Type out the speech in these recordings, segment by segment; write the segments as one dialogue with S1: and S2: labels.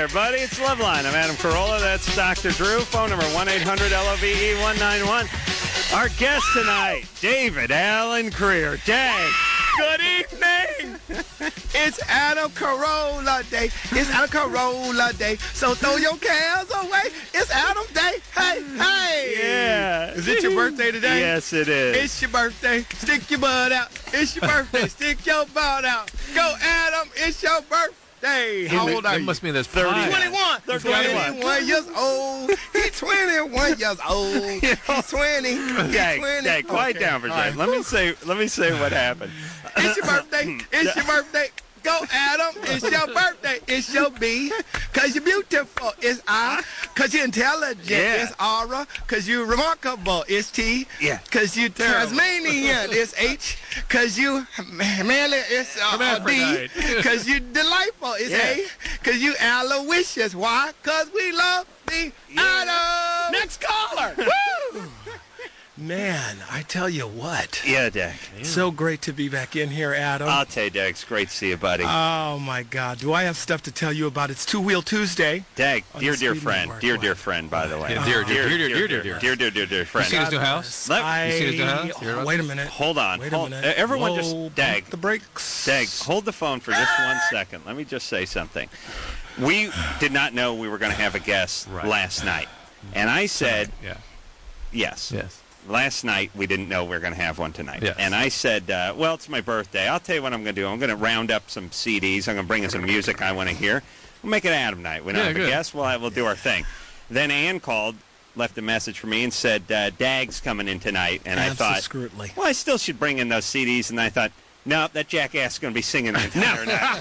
S1: there, buddy. It's Loveline. I'm Adam Carolla. That's Dr. Drew. Phone number 1-800-LOVE-191. Our guest tonight, David Alan Creer. Dag.
S2: Good evening. It's Adam Carolla Day. It's Adam Carolla Day. So throw your cares away. It's Adam's Day. Hey, hey.
S1: Yeah.
S2: Is it your birthday today?
S1: Yes, it is.
S2: It's your birthday. Stick your butt out. It's your birthday. Stick your butt out. Go, Adam. It's your birthday. How old are you?
S3: That must mean there's
S1: 30.
S2: 21. 21 years old. He's 21 years old. He's 20. He's 20.
S1: Dag, quiet down for a second. Let me say what happened.
S2: It's your birthday. It's your birthday. Go, Adam. It's your birthday. It's your B. Because you're beautiful. It's I. Because you're intelligent.
S1: Yeah.
S2: It's Aura. Because you're remarkable. It's T.
S1: Yeah.
S2: Because you're Tasmanian. It's H. Because you manly. It's D. Because you're delightful. It's A. Because you Aloysius. Why? Because we love the Adam.
S1: Next caller.
S2: Woo! Man, I tell you what.
S1: Yeah, Dag.
S2: So great to be back in here, Adam.
S1: I'll tell you, Dag. It's great to see you, buddy.
S2: Oh, my God. Do I have stuff to tell you about? It's Two Wheel Tuesday.
S1: Dag,
S2: on
S1: dear
S2: the Speed
S1: friend.
S2: Network.
S1: Dear friend, by the way.
S3: Yeah, dear
S1: friend.
S3: You seen his new house?
S1: Let-
S3: You seen his new house? You heard about
S2: Wait a minute.
S1: Hold on.
S2: Wait a minute.
S1: Everyone
S2: Whoa,
S1: just, Dag.
S2: pump the brakes.
S1: Dag, hold the phone for just 1 second. Let me just say something. We did not know we were going to have a guest last night. And I said, yes. Last night, we didn't know we were going to have one tonight.
S3: Yes.
S1: And I said, well, it's my birthday. I'll tell you what I'm going to do. I'm going to round up some CDs. I'm going to bring in some music I want to hear. We'll make it Adam night. We don't have a guest. We'll do our thing. Then Ann called, left a message for me, and said, Dag's coming in tonight. And I thought, well, I still should bring in those CDs. And I thought, no, that jackass is going to be singing the entire night.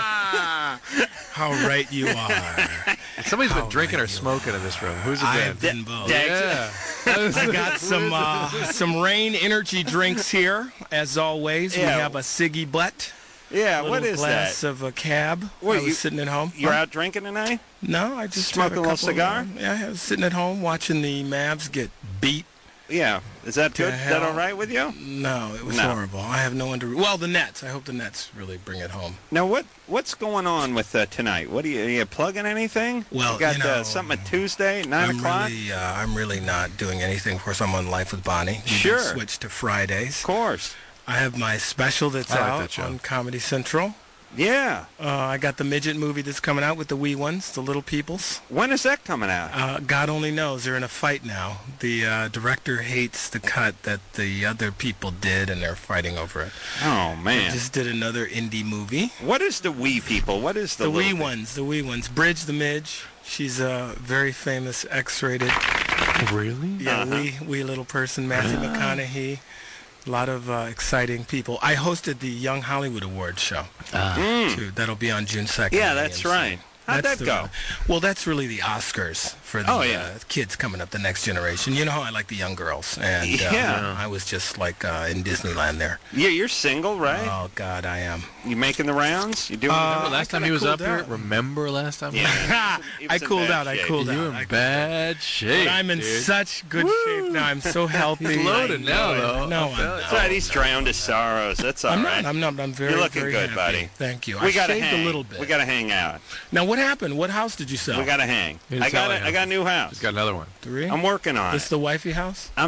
S2: How right you are.
S3: Somebody's been drinking or smoking in this room. Who's it
S2: I
S3: been?
S2: have been both.
S1: Dag's
S2: I got some Rain energy drinks here, as always.
S1: Yeah.
S2: We have a Siggy Butt.
S1: Yeah, what is
S2: glass
S1: that?
S2: of a cab.
S1: What,
S2: I was sitting at home.
S1: You're out drinking tonight?
S2: No, I just
S1: Smoking
S2: had
S1: a little
S2: couple,
S1: cigar?
S2: I was sitting at home watching the Mavs get beat.
S1: Yeah. Is that good? Is that
S2: hell?
S1: all right with you?
S2: No, it was
S1: No.
S2: horrible. I have no one to... Well, the Nets. I hope the Nets really bring it home.
S1: Now, what's going on with tonight? What are you plugging anything?
S2: Well,
S1: you got
S2: you know,
S1: something at Tuesday, 9 o'clock?
S2: I'm really not doing anything. Of course, I'm on Life with Bonnie. We
S1: Sure.
S2: did switch to Fridays.
S1: Of course.
S2: I have my special that's
S3: I like
S2: out
S3: that show.
S2: on Comedy Central.
S1: Yeah.
S2: I got the midget movie that's coming out with the wee ones, the little peoples.
S1: When is that coming out?
S2: God only knows. They're in a fight now. The director hates the cut that the other people did, and they're fighting over it.
S1: Oh,
S2: They
S1: man.
S2: just did another indie movie.
S1: What is the wee people? What is the
S2: The
S1: little
S2: wee
S1: people?
S2: ones. The wee ones. Bridge the Midge. She's a very famous X-rated.
S3: Really?
S2: Yeah, wee little person. Matthew McConaughey. A lot of exciting people. I hosted the Young Hollywood Awards show, too. That'll be on June 2nd.
S1: Yeah,
S2: on
S1: that's
S2: AMC.
S1: right. How'd that go?
S2: Well, that's really the Oscars for the kids coming up, the next generation. You know how I like the young girls. And I was just like in Disneyland there.
S1: Yeah, you're single, right?
S2: Oh, God, I am.
S1: You making the rounds? You doing
S3: Remember last time he was up
S2: cooled
S3: here?
S2: out.
S3: Remember last time?
S1: Yeah.
S2: I cooled out. I cooled
S3: You
S2: out.
S3: in bad shape.
S2: But I'm in
S3: dude.
S2: such good shape now. I'm so healthy.
S3: He's loaded now, though.
S2: No,
S3: I'll
S2: I'm
S3: tell you.
S2: not.
S1: That's right. He's drowned his sorrows. That's all right.
S2: I'm not. I'm very,
S1: You're looking
S2: very
S1: good,
S2: happy.
S1: buddy.
S2: Thank you.
S1: We
S2: I
S1: gotta
S2: shaved
S1: hang
S2: a little bit.
S1: We gotta hang out.
S2: Now, what happened? What house did you sell?
S1: We gotta hang.
S3: You didn't
S1: I
S3: sell
S1: got
S3: it,
S1: a new house.
S3: He's got another one.
S2: 3?
S1: I'm working on
S2: This
S1: it.
S2: the wifey house?
S1: I'm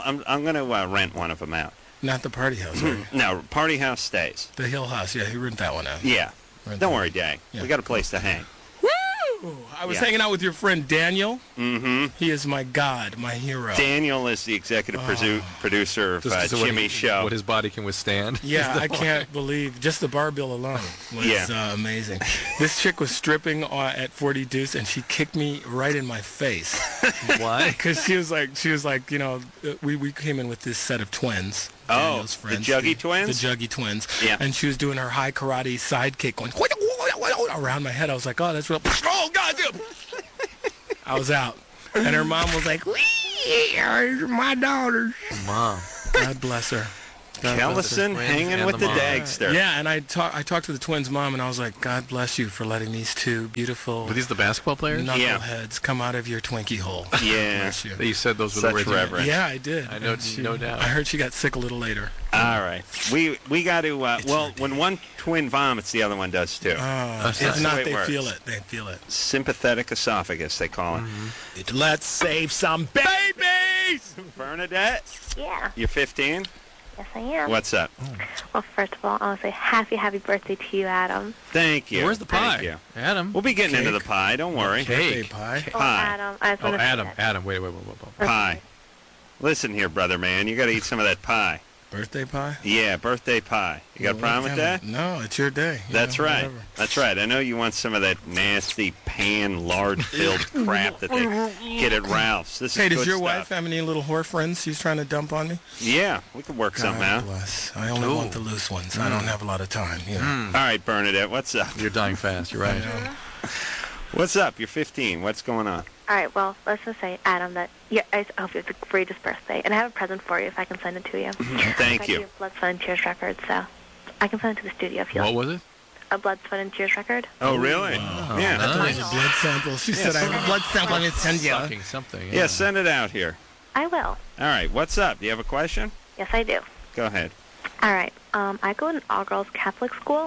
S1: gonna rent one of them out.
S2: Not the party house, right?
S1: No, party house stays.
S2: The Hill House. Yeah, he rent that one out.
S1: Yeah.
S2: Rent
S1: Don't
S2: that
S1: worry, Dag.
S2: Yeah.
S1: We got a place to hang.
S2: Woo! I was
S1: Yeah.
S2: hanging out with your friend Daniel.
S1: Mm-hmm.
S2: He is my god, my hero.
S1: Daniel is the executive producer of
S3: Just 'cause of what
S1: Jimmy's show.
S3: What his body can withstand.
S2: Yeah, I can't believe just the bar bill alone was amazing. This chick was stripping at 40 Deuce, and she kicked me right in my face.
S3: Why?
S2: Because she was like, you know, we came in with this set of twins.
S1: Oh,
S2: Daniel's
S1: the
S2: friends,
S1: Juggy twins?
S2: The Juggy twins.
S1: Yeah.
S2: And she was doing her high karate sidekick going around my head. I was like, oh, that's real. Oh, God. I was out. And her mom was like, wee, my daughters.
S3: Mom.
S2: God bless her.
S1: Kellison hanging with the Dagster.
S2: Yeah, and I talked to the twins' mom, and I was like, God bless you for letting these two beautiful...
S3: Were these the basketball players?
S2: Knuckleheads come out of your Twinkie hole.
S1: Yeah.
S3: You said those were
S1: Such
S3: the words.
S1: reverence.
S2: Yeah, I did.
S3: I know, no doubt.
S2: I heard she got sick a little later.
S1: All right. We got to... when one twin vomits, the other one does too.
S2: If not, they feel it. They feel it.
S1: Sympathetic esophagus, they call it.
S2: Mm-hmm. Let's save some babies!
S1: Bernadette?
S4: Yeah.
S1: You're 15?
S4: Yes, I am.
S1: What's up?
S4: Well, first of all, I want to say happy birthday to you, Adam.
S1: Thank you.
S3: Where's the pie?
S1: Thank you.
S3: Adam.
S1: We'll be getting into the pie. Don't worry.
S3: Cake.
S2: Pie.
S4: Oh, Adam. I just want to say that.
S3: Adam. Wait.
S1: Pie. Listen here, brother man. You got to eat some of that pie.
S2: Birthday pie?
S1: Yeah, birthday pie. You got a problem with that?
S2: No, it's your day.
S1: That's right.
S2: Whatever.
S1: That's right. I know you want some of that nasty pan, lard-filled crap that they get at Ralph's. This
S2: Hey,
S1: is
S2: does
S1: good
S2: your
S1: stuff.
S2: wife have any little whore friends she's trying to dump on me?
S1: Yeah, we could work something
S2: God
S1: out.
S2: bless. I only want the loose ones. I don't have a lot of time. You know.
S1: All right, Bernadette, what's up?
S3: You're dying fast. You're right.
S1: What's up? You're 15. What's going on?
S4: All right, well, let's just say, Adam, that I hope you have the greatest birthday. And I have a present for you if I can send it to you.
S1: Thank
S4: I
S1: you.
S4: do Blood, Sweat, and Tears record, so I can send it to the studio if you
S3: What
S4: like.
S3: was it?
S4: A Blood, Sweat, and Tears record.
S1: Oh, really?
S3: Wow.
S1: Yeah.
S2: I thought it was a blood sample. She said, I have a blood sample. I'm going to send you.
S3: Sucking something.
S1: Yeah, send it out here.
S4: I will.
S1: All right, what's up? Do you have a question?
S4: Yes, I do.
S1: Go ahead.
S4: All right. I go to an all-girls Catholic school,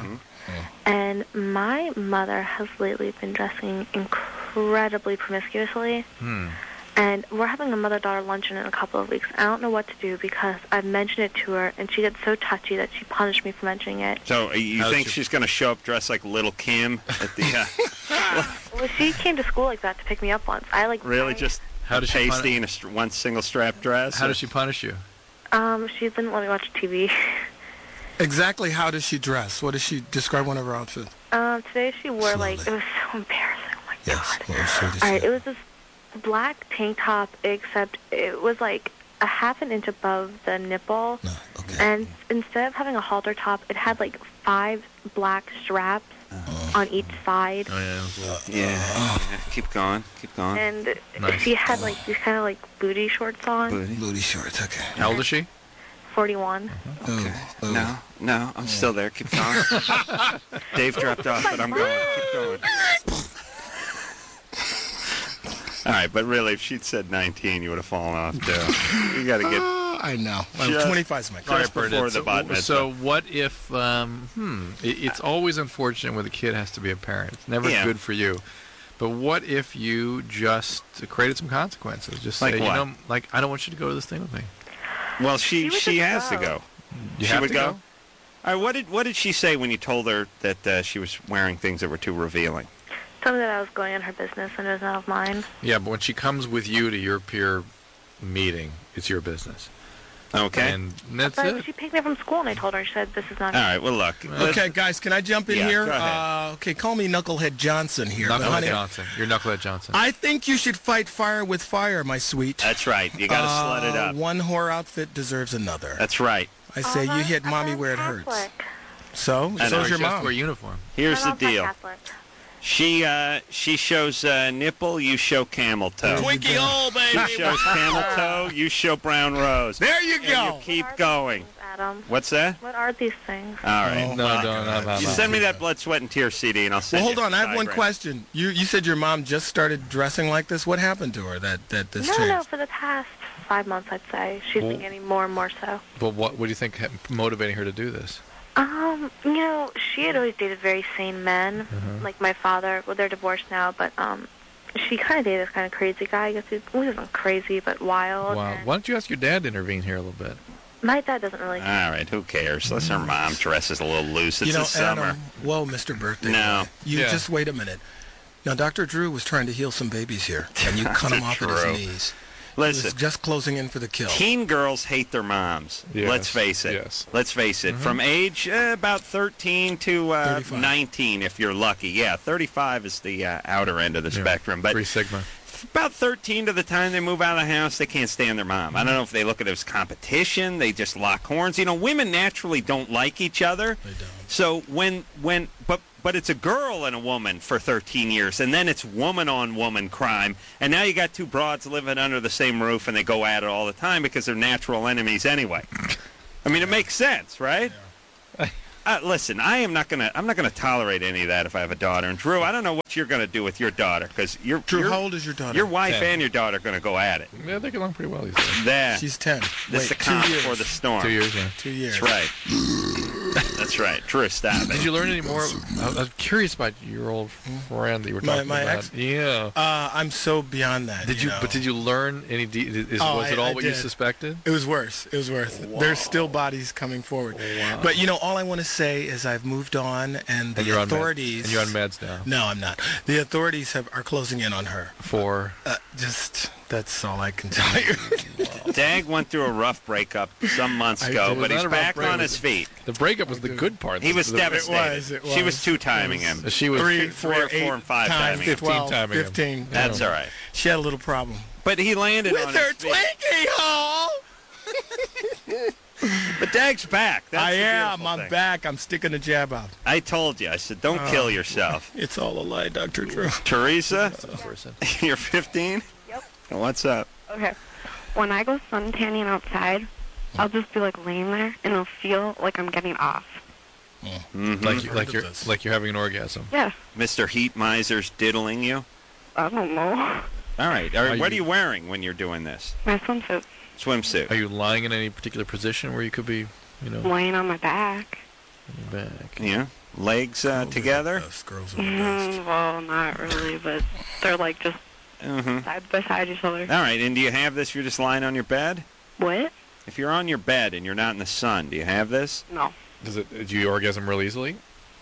S4: and my mother has lately been dressing incredibly promiscuously. And we're having a mother-daughter luncheon in a couple of weeks. I don't know what to do because I've mentioned it to her, and she gets so touchy that she punished me for mentioning it.
S1: So you think she's going to show up dressed like Little Kim at the...
S4: Well, she came to school like that to pick me up once.
S1: really? Just
S3: How does she
S1: pasty in one single strap dress?
S3: How does she punish you?
S4: She didn't let me watch TV.
S2: Exactly how does she dress? What does she describe one of her outfits?
S4: Today she wore,
S2: Slowly.
S4: it was so embarrassing. Oh, my God.
S2: Well, so does
S4: All right,
S2: she.
S4: it was this black tank top, except it was like a half an inch above the nipple.
S2: No, okay.
S4: And instead of having a halter top, it had like 5 black straps on each side.
S3: Oh, yeah.
S1: Yeah. Keep going. Keep going.
S4: And
S3: Nice.
S4: she had like these kind of like booty shorts on.
S2: Booty shorts, okay.
S3: How old is she?
S4: 41.
S1: Okay.
S2: Oh.
S1: No, I'm still there. Keep going. Dave dropped off, but I'm going. Keep going. All right, but really, if she'd said 19, you would have fallen off, too. You got to get
S2: I know.
S1: Just-
S2: 25 is my
S1: All
S2: car.
S1: right, before the bat mitzvah.
S3: So what if? It's always unfortunate when the kid has to be a parent. It's never
S1: Yeah.
S3: good for you. But what if you just created some consequences? Just say,
S1: Like what?
S3: I don't want you to go to this thing with me.
S1: Well,
S4: She would
S1: she
S4: just
S1: has to
S4: go.
S1: go.
S3: You
S1: She
S3: have
S1: would
S3: to
S1: go? All right, what did she say when you told her that she was wearing things that were too revealing?
S4: Told me that I was going on her business and it was none of mine.
S3: Yeah, but when she comes with you to your peer meeting, it's your business.
S1: Okay.
S3: And that's
S4: But
S3: it.
S4: she picked me up from school and I told her, she said, this is not...
S1: All right, well, look.
S2: Okay, guys, can I jump in
S1: Yeah,
S2: here?
S1: go ahead.
S2: Okay, call me Knucklehead Johnson here. but
S3: Knucklehead
S2: honey,
S3: Johnson. You're Knucklehead Johnson.
S2: I think you should fight fire with fire, my sweet.
S1: That's right. You got to slut it up.
S2: One whore outfit deserves another.
S1: That's right.
S2: I say you hit mommy where it hurts.
S4: Catholic.
S2: So?
S1: I know.
S2: So's your
S3: She has to
S2: mom.
S3: wear uniform.
S1: Here's
S4: My
S1: the
S4: mom's not
S1: deal.
S4: Catholic.
S1: She shows nipple, you show camel toe.
S2: Twinkie hole,
S1: She
S2: baby.
S1: shows camel toe, you show brown rose.
S2: There you
S1: And
S2: go.
S1: you keep
S4: What are
S1: going.
S4: these things, Adam?
S1: What's that?
S4: What are these things?
S1: All right.
S2: Oh,
S3: No,
S2: my
S3: no,
S2: God.
S3: no.
S1: You send me that Blood, Sweat, and Tears CD, and I'll send
S2: Well,
S1: you
S2: hold on. I have one
S1: diagram.
S2: question. You said your mom just started dressing like this. What happened to her that this
S4: No,
S2: changed?
S4: no, for the past 5 months, I'd say. She's been getting more and more so.
S3: But what do you think motivating her to do this?
S4: She had always dated very sane men, like my father. Well, they're divorced now, but she kind of dated this kind of crazy guy. I guess he wasn't crazy, but wild.
S3: Wow.
S4: and
S3: Why don't you ask your dad to intervene here a little bit?
S4: My dad doesn't really.
S1: All right, who cares? Unless her mom dresses a little loose. It's
S2: You know,
S1: the summer.
S2: Adam, whoa, Mr. Birthday
S1: No.
S2: Boy. You
S3: Yeah.
S2: just wait a minute. Now, Dr. Drew was trying to heal some babies here, and you cut him off at
S1: Drew.
S2: his knees. He was
S1: Listen,
S2: just closing in for the kill.
S1: teen girls hate their moms.
S3: Yes,
S1: Let's face it.
S3: yes.
S1: Let's face it. From age about 13 to
S2: 35.
S1: 19, if you're lucky. Yeah, 35 is the outer end of the spectrum. But
S3: 3 Sigma.
S1: about 13 to the time they move out of the house, they can't stand their mom. I don't know if they look at it as competition. They just lock horns. You know, women naturally don't like each other.
S2: They don't.
S1: So but it's a girl and a woman for 13 years, and then it's woman-on-woman crime. And now you got two broads living under the same roof, and they go at it all the time because they're natural enemies anyway. I mean, it makes sense, right?
S5: Yeah.
S1: Listen, I'm not gonna tolerate any of that if I have a daughter. And Drew, I don't know what you're gonna do with your daughter because
S2: Drew, how old is your daughter?
S1: Your wife
S3: 10.
S1: and your daughter are gonna go at it.
S3: Yeah, they get along pretty well these days.
S1: There.
S2: She's 10.
S1: This is the calm before the storm.
S3: 2 years, yeah.
S2: 2 years.
S1: That's right. That's right. Drew, stop it.
S3: Did you learn any more? I was curious about your old friend that you were talking
S2: my
S3: about.
S2: ex?
S3: Yeah.
S2: I'm so beyond that.
S3: Did you?
S2: know?
S3: But did you learn any? Was it all what you suspected?
S2: It was worse. It was worse.
S3: Wow.
S2: There's still bodies coming forward.
S3: Wow.
S2: But all I want to say is I've moved on, and the authorities.
S3: And you're on meds now.
S2: No, I'm not. The authorities are closing in on her.
S3: For
S2: That's all I can tell you.
S1: Dag went through a rough breakup some months ago, but he's back on his feet.
S3: The breakup was the good part.
S1: He was devastated.
S2: It was.
S1: She was two-timing him.
S3: She was
S1: 3, 4, and 5 timing him.
S3: 15 timing him.
S2: 15.
S1: That's all right.
S2: She had a little problem.
S1: But he landed
S2: With
S1: on
S2: her
S1: his feet.
S2: Twinkie hole!
S1: But Dag's back. That's
S2: I
S1: the
S2: am.
S1: beautiful
S2: I'm
S1: thing.
S2: back. I'm sticking the jab out.
S1: I told you. I said, don't kill yourself.
S2: It's all a lie, Dr. Drew.
S1: Teresa, you're 15?
S4: Yep.
S1: What's up?
S4: Okay. When I go sun tanning outside, I'll just be laying there, and it'll feel like I'm getting off.
S1: Mm-hmm.
S3: Like you're having an orgasm.
S4: Yes.
S1: Mr. Heat Miser's diddling you?
S4: I don't know.
S1: All right. What are you wearing when you're doing this?
S4: My swimsuit.
S1: Swimsuit.
S3: Are you lying in any particular position where you could be,
S4: laying on my back?
S3: on your back?
S1: Yeah. Legs together?
S2: Girls are the best.
S4: Well, not really, but they're just side by side each other.
S1: All right. And do you have this if you're just lying on your bed?
S4: What?
S1: If you're on your bed and you're not in the sun, do you have this?
S4: No.
S3: Do you orgasm real easily?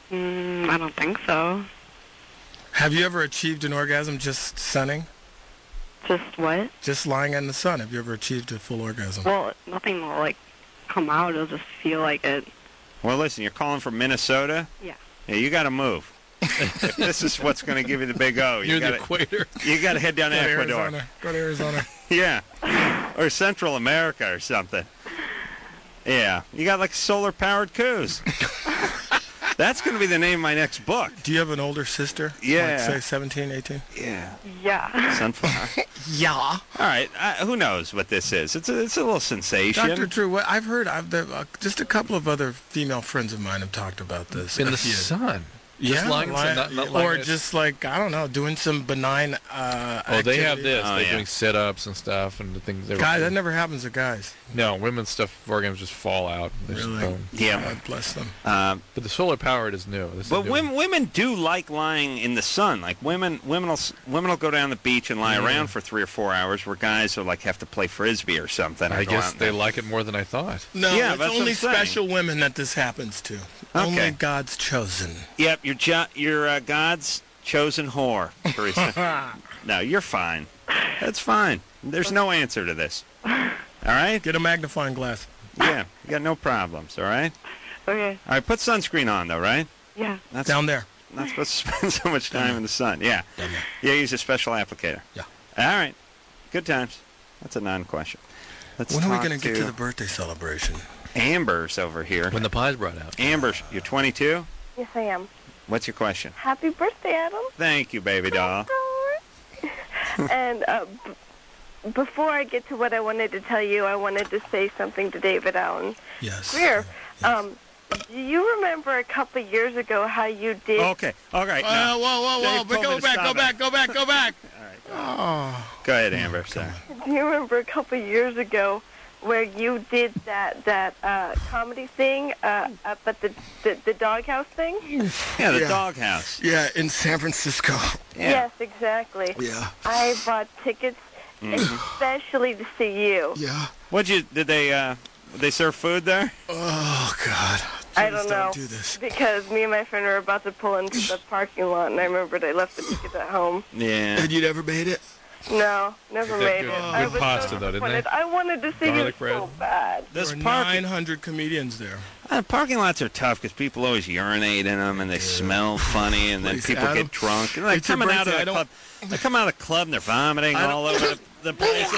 S4: I don't think so.
S2: Have you ever achieved an orgasm just sunning?
S4: Just what?
S2: Just lying in the sun. Have you ever achieved a full orgasm?
S4: Well, nothing will come out. It'll just feel like it.
S1: Well, listen, you're calling from Minnesota?
S4: Yeah.
S1: Yeah, you got to move. If this is what's going to give you the big O.
S3: Near the equator.
S1: You got to head down to Ecuador.
S2: Go to Arizona.
S1: Yeah. Or Central America or something. Yeah. You got solar-powered coos. That's going to be the name of my next book.
S2: Do you have an older sister?
S1: Yeah.
S2: Say 17, 18?
S1: Yeah.
S4: Yeah.
S1: Sunflower.
S2: Yeah.
S1: All right. Who knows what this is? It's a little sensation.
S2: Dr. Drew, what I've heard, just a couple of other female friends of mine have talked about this.
S3: In the sun.
S2: Yeah,
S3: lying,
S2: or just I don't know, doing some benign.
S3: They have this.
S1: Oh,
S3: They're doing sit-ups and stuff, and the things.
S2: Guys, that never happens to guys.
S3: No, women's stuff orgasms just fall out.
S2: Really?
S1: Yeah.
S2: God bless them.
S3: But the solar powered is new.
S1: But women do like lying in the sun. Women will go down the beach and lie around for 3 or 4 hours, where guys will have to play frisbee or something.
S3: I guess they like it more than I thought.
S2: No,
S1: yeah,
S2: it's
S1: that's
S2: only
S1: what I'm
S2: special women that this happens to.
S1: Okay.
S2: Only God's chosen.
S1: Yep, you're God's chosen whore, Teresa. No, you're fine. That's fine. There's no answer to this. All right?
S2: Get a magnifying glass.
S1: Yeah, you got no problems, all right?
S4: Okay.
S1: All right, put sunscreen on, though, right?
S4: Yeah.
S2: Down there.
S1: Not supposed to spend so much time in the sun. Yeah.
S2: Down there.
S1: Yeah, use a special applicator.
S2: Yeah.
S1: All right. Good times. That's a non-question.
S2: When are we going to get to the birthday celebration?
S1: Amber's over here.
S3: When the pie's brought out.
S1: Amber, you're 22?
S4: Yes, I am.
S1: What's your question?
S4: Happy birthday, Adam.
S1: Thank you, baby doll.
S4: And before I get to what I wanted to tell you, I wanted to say something to David Allen.
S2: Yes.
S4: Greer,
S2: Yes.
S4: do you remember a couple of years ago how you did...
S1: Okay. All right. No.
S2: Whoa.
S1: Dave
S2: But
S1: told me
S2: go
S1: to
S2: back.
S1: stop it. All right.
S2: Oh.
S1: Go ahead, Amber. Sorry.
S4: Do you remember a couple of years ago where you did that comedy thing up at the doghouse thing?
S1: Yeah, the
S2: Yeah.
S1: doghouse.
S2: Yeah, in San Francisco.
S1: Yeah.
S4: Yes, exactly.
S2: Yeah.
S4: I bought tickets especially to see you.
S2: Yeah.
S1: Did they serve food there?
S2: Oh, God.
S4: I
S2: Please
S4: don't know.
S2: do this.
S4: Because me and my friend were about to pull into the parking lot, and I remembered I left the tickets at home.
S1: Yeah.
S2: And you never made it?
S4: No, never
S3: They
S4: made
S3: good-
S4: it.
S3: good
S4: I was
S3: pasta,
S4: so
S3: though, didn't they?
S4: disappointed. I wanted to see
S3: Garlic
S4: you
S3: bread.
S4: so bad.
S1: This
S2: There were
S1: parking
S2: 900 comedians there.
S1: parking lots are tough because people always urinate in them and they smell funny, and then
S2: Please,
S1: people
S2: Adam,
S1: get drunk. And they're
S2: it's your
S1: coming out of
S2: birthday,
S1: the
S2: I
S1: club. They come out of the club and they're vomiting all over the place.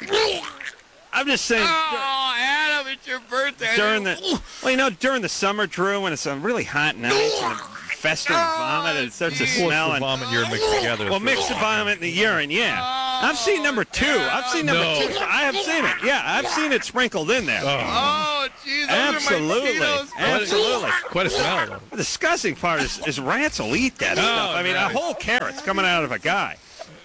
S1: I'm just saying.
S2: Oh, Adam, it's your birthday.
S1: During the summer, Drew, when it's a really hot night and the festering vomit and it starts to smell.
S3: The
S1: And,
S3: vomit and urine mixed together.
S1: well, mix the vomit and the urine, yeah. I've seen number 2. I've seen number 2. I have seen it. Yeah, I've seen it sprinkled in there.
S2: Oh, it's Jeez,
S1: Absolutely. Absolutely.
S3: Quite a smell, though.
S1: The disgusting part is rats will eat that stuff. I mean, a whole carrot's coming out of a guy.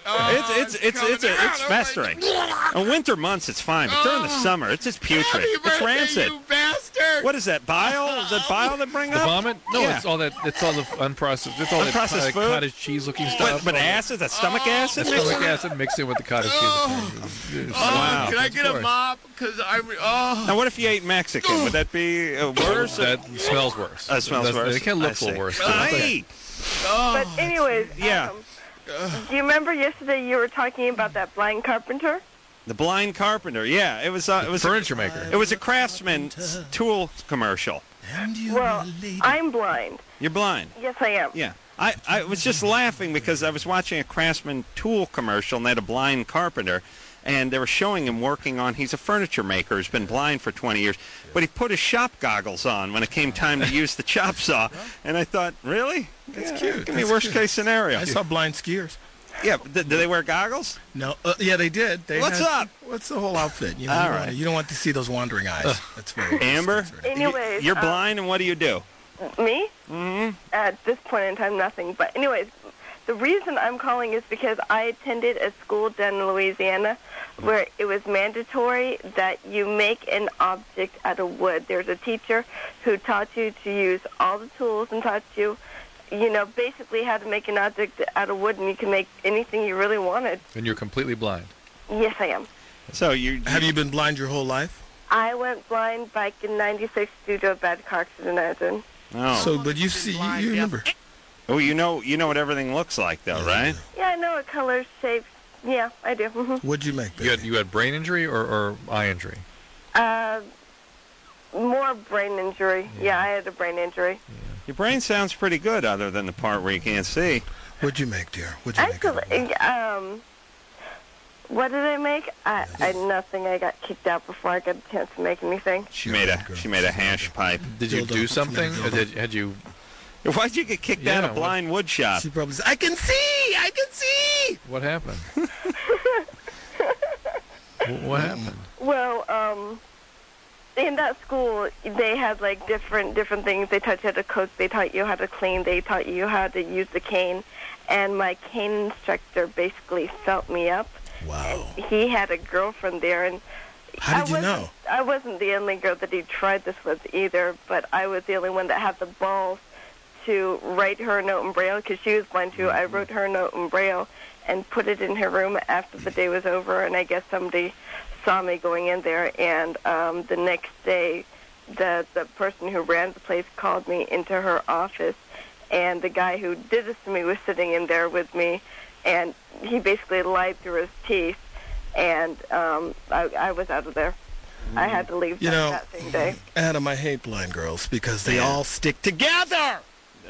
S1: It's festering. In winter months, it's fine, but during the summer, it's just putrid. It's rancid.
S2: You bastard!
S1: What is that? Bile? Is that bile that bring
S3: The
S1: up?
S3: vomit? No,
S1: Yeah.
S3: it's all the unprocessed. It's all that
S1: Unprocessed food?
S3: cottage cheese looking stuff.
S1: But acid? That stomach acid?
S3: Stomach acid mixed in with the cottage cheese.
S1: Wow.
S2: Can I get a mop? Because
S1: Now, what if you ate Mexican? Would that be worse?
S3: That smells worse.
S1: It smells worse.
S3: It can look
S1: I
S3: a
S1: see.
S3: little worse.
S1: Aye.
S5: But anyways,
S1: Yeah.
S5: do you remember yesterday you were talking about that blind carpenter?
S1: The blind carpenter. Yeah, it was
S3: Furniture maker.
S1: It was a Craftsman tool commercial.
S5: Well, I'm blind.
S1: You're blind.
S5: Yes, I am.
S1: Yeah. I was just laughing because I was watching a Craftsman tool commercial and they had a blind carpenter, and they were showing him working on, he's a furniture maker who's been blind for 20 years, but he put his shop goggles on when it came time to use the chop saw, and I thought, really?
S2: That's cute.
S1: Give me worst case scenario.
S2: I saw blind skiers.
S1: Yeah, but do they wear goggles?
S2: No, yeah, they did.
S1: What's up?
S2: What's the whole outfit? You know,
S1: All right.
S2: You don't want to see those wandering eyes. That's very
S1: Amber?
S5: Anyways,
S1: You're blind, and what do you do?
S5: Me?
S1: Mm-hmm.
S5: At this point in time, nothing. But anyways, the reason I'm calling is because I attended a school down in Louisiana where it was mandatory that you make an object out of wood. There's a teacher who taught you to use all the tools and taught you, basically how to make an object out of wood, and you can make anything you really wanted.
S3: And you're completely blind.
S5: Yes, I am.
S1: So you
S2: Have you been blind your whole life?
S5: I went blind back in '96 due to a bad car accident I was in.
S1: Oh.
S2: So, but you see, you remember.
S1: Oh, you know what everything looks like, though, right?
S5: Yeah, I know what colors, shapes. Yeah, I do.
S2: What'd you make, baby?
S3: You had brain injury or eye injury?
S5: More brain injury. Yeah, I had a brain injury.
S1: Your brain sounds pretty good, other than the part where you can't see.
S2: What'd you make, dear? What'd you make?
S5: Actually, what did I make? Nothing. I got kicked out before I got a chance to make anything.
S1: She made a hash pipe.
S3: Did you do something? Or had you?
S1: Why'd you get kicked out of blind wood shop?
S2: She probably said, I can see!
S3: What happened? What happened?
S5: Well, in that school, they had like different things. They taught you how to cook. They taught you how to clean. They taught you how to use the cane. And my cane instructor basically felt me up.
S2: Wow.
S5: And he had a girlfriend there, and
S2: How did you know?
S5: I wasn't the only girl that he tried this with either, but I was the only one that had the balls to write her a note in Braille, because she was blind too. I wrote her a note in Braille and put it in her room after the day was over, and I guess somebody saw me going in there, and the next day the person who ran the place called me into her office, and the guy who did this to me was sitting in there with me, and he basically lied through his teeth, and I was out of there. I had to leave that same day.
S2: Adam, I hate blind girls because they all stick together.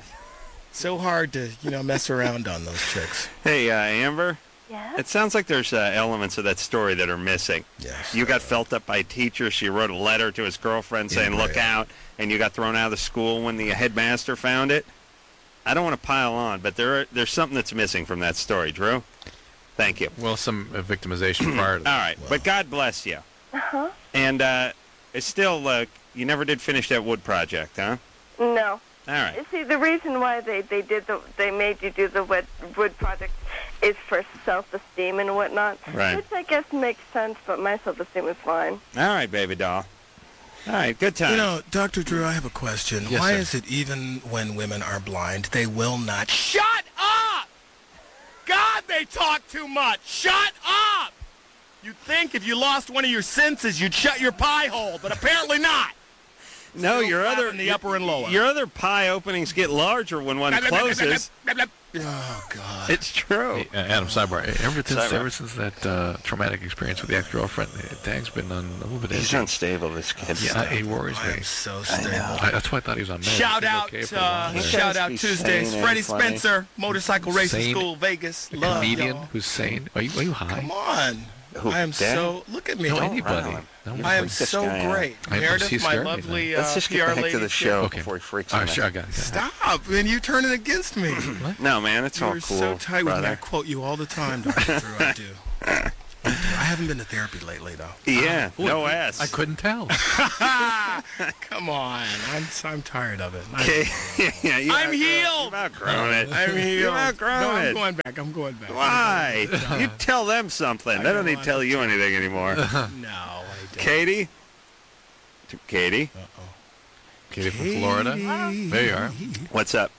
S2: So hard to, mess around on those chicks.
S1: Hey, Amber?
S5: Yeah?
S1: It sounds like there's elements of that story that are missing.
S2: Yes.
S1: You got felt up by a teacher. She wrote a letter to his girlfriend saying, look out, and you got thrown out of the school when the headmaster found it. I don't want to pile on, but there's something that's missing from that story, Drew. Thank you.
S3: Well, some victimization prior to that.
S1: All right, but God bless you.
S5: Uh-huh.
S1: And it's still, you never did finish that wood project, huh?
S5: No.
S1: All right.
S5: See, the reason why they made you do the wood project is for self-esteem and whatnot,
S1: right.
S5: Which I guess makes sense, but my self-esteem is fine.
S1: All right, baby doll. All right, good time.
S2: Dr. Drew, I have a question.
S3: Yes,
S2: Why
S3: sir.
S2: is it even when women are blind, they will not shut up? God, they talk too much. Shut up! You'd think if you lost one of your senses, you'd shut your pie hole, but apparently not.
S1: No, your other
S2: the upper and lower.
S1: Your other pie openings get larger when one closes.
S2: Oh God!
S1: It's true.
S3: Hey, Adam, sidebar. Ever since that traumatic experience with the ex-girlfriend, Dag's been on a little bit.
S1: He's unstable. This kid.
S3: Yeah, he worries me.
S2: I'm so stable.
S3: That's why I thought he was on meds.
S2: Shout
S3: He's
S2: out,
S3: okay for a while there.
S2: shout out Tuesdays.
S1: sane
S2: Freddie
S1: and funny.
S2: Spencer, motorcycle racing
S3: Sane.
S2: school, Vegas.
S3: A
S2: Love
S3: comedian
S2: y'all.
S3: who's sane. Are you high?
S2: Come on.
S1: Who,
S2: I am
S1: Dad?
S2: so. Look at me.
S3: No,
S2: Don't
S3: anybody.
S1: run.
S3: No,
S2: I am
S1: Freak this
S2: so
S1: guy out.
S2: great.
S3: I know,
S2: Meredith,
S3: he's
S2: my
S3: scared me
S2: lovely
S1: Let's just
S2: PR
S1: get back to
S2: lady
S1: the show
S3: Okay.
S1: before he freaks
S3: All
S1: me
S3: right,
S1: out.
S3: sure, I got it.
S2: Stop, man. You turning against me.
S1: No, man, it's all
S2: You're
S1: cool.
S2: so tight with me. I
S1: brother.
S2: quote you all the time, Dr. Drew. I do. I haven't been to therapy lately, though.
S1: Yeah, no ass.
S3: I couldn't tell.
S2: Come on. I'm tired of it.
S1: I'm
S2: healed.
S1: You've outgrown it.
S2: I'm healed.
S1: You've outgrown it.
S2: I'm going back.
S1: Why? You tell them something. They don't need to tell you anything anymore.
S2: No, I don't.
S1: Katie? Katie?
S2: Uh-oh.
S3: Katie from Florida. There you are.
S1: What's up?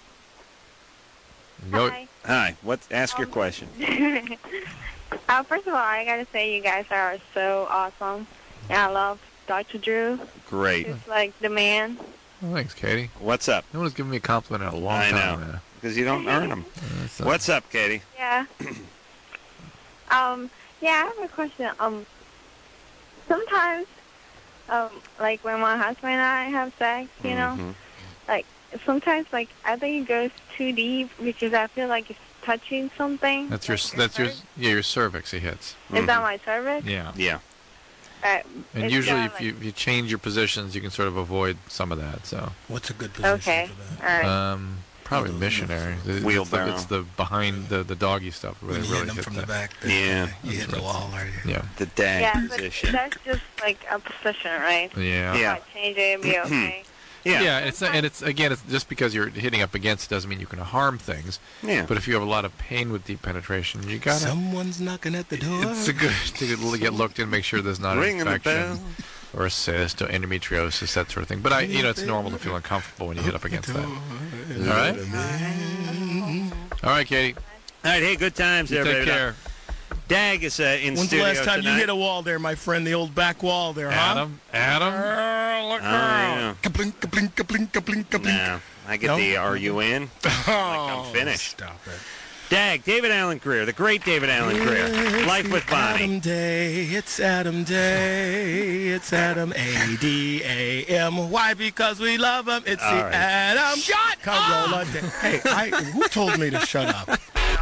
S4: Hi.
S1: Hi. Ask your question.
S4: First of all, I gotta say you guys are so awesome. And I love Dr. Drew.
S1: Great.
S4: He's like the man.
S3: Oh, thanks, Katie.
S1: What's up?
S3: No one's given me a compliment in a long time.
S1: I know. Because you don't earn them. What's up, Katie?
S4: Yeah. Yeah, I have a question. Sometimes, like when my husband and I have sex, you know, like sometimes, like I think it goes too deep because I feel like it's touching something.
S3: That's your cervix he hits.
S4: Is that my cervix?
S3: Yeah.
S1: Yeah.
S3: And usually, if you change your positions, you can sort of avoid some of that. So.
S2: What's a good position for that?
S4: All right.
S3: Probably missionary.
S1: Wheelbarrow.
S3: It's the behind the doggy stuff where
S2: When
S3: they
S2: you
S3: really
S2: hit them
S3: hit
S2: from
S3: that.
S2: the back. You hit the wall, are you?
S3: Yeah.
S1: The dag
S4: Yeah,
S1: position.
S4: but that's just like a position, right?
S3: Yeah.
S1: Yeah.
S4: If I change it, it'd be okay.
S1: Yeah.
S3: Yeah, it's just because you're hitting up against it doesn't mean you can harm things.
S1: Yeah.
S3: But if you have a lot of pain with deep penetration, you gotta.
S2: Someone's knocking at the door.
S3: It's a good to get looked in, make sure there's not an
S1: Ringing the
S3: infection
S1: bell.
S3: or a cyst or endometriosis, that sort of thing. But it's normal to feel uncomfortable when you hit up against that. All right. All right, Katie.
S1: All right. Hey, good times, everybody.
S3: Take care.
S1: Dag is in
S2: When's the
S1: studio
S2: last time
S1: tonight.
S2: you hit a wall there, my friend? The old back wall there, huh?
S3: Adam.
S2: Look
S1: yeah.
S2: Kablink, kablink, kablink, kablink, kablink.
S1: No, I get the "Are you in?" I'm finished.
S2: Stop it.
S1: Dag, David Allen Greer, the great David Allen Greer. Life with Bonnie.
S2: Adam Day, it's Adam Day, it's Adam A-D-A-M. Why? Because we love him. It's
S1: All
S2: the
S1: right.
S2: Adam Corolla Day. Hey, who told me to shut up?